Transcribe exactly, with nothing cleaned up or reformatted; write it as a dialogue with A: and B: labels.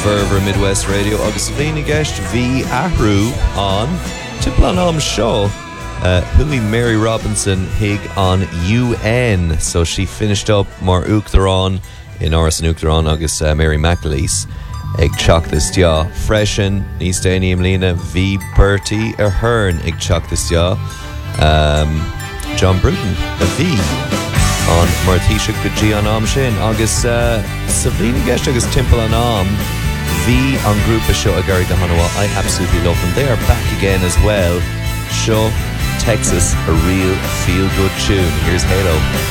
A: Verver Midwest Radio agus bhína gist bhí ahrú an tiplan am seo uh, Hui Mary Robinson hig on U N, so she finished up mar Uachtarán in Áras an Uachtarán agus uh, Mary McAleese ag teach this dia freisin níos déanaí lína bhí Bertie Ahern ag teach this dia um, John Bruton a bhí an mar tíise go dtí an am sin agus uh, sa bhína gist agus timpeall an am bhí an grúpa seo a Gary de Hanawa. I absolutely love them. They are back again as well. Seo Texas, a real feel-good tune. Here's Halo.